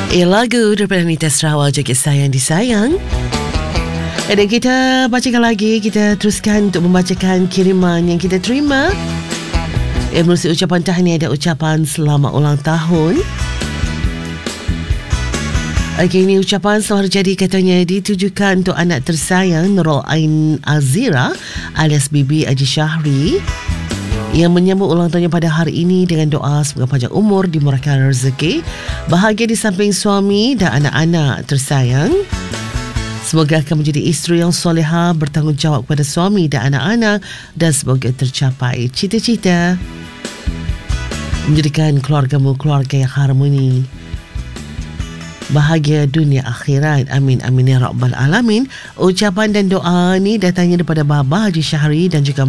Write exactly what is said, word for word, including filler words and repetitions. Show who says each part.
Speaker 1: Eh, lagu daripada Anita Sarawak, Jaga Sayang Disayang. Dan kita bacakan lagi, kita teruskan untuk membacakan kiriman yang kita terima. Eh, melalui ucapan tahniah dan ucapan selamat ulang tahun. Okey, ini ucapan selamat jadi katanya ditujukan untuk anak tersayang Nurul Ain Azira alias Bibi Haji Syahri yang menyambut ulang tahunnya pada hari ini dengan doa semoga panjang umur, dimurahkan rezeki, bahagia di samping suami dan anak-anak tersayang. Semoga akan menjadi isteri yang soleha, bertanggungjawab kepada suami dan anak-anak, dan semoga tercapai cita-cita menjadikan keluargamu keluarga yang harmoni, bahagia dunia akhirat. Amin amin ya rabbal alamin. Ucapan dan doa ni datangnya daripada Baba Haji Syahri dan juga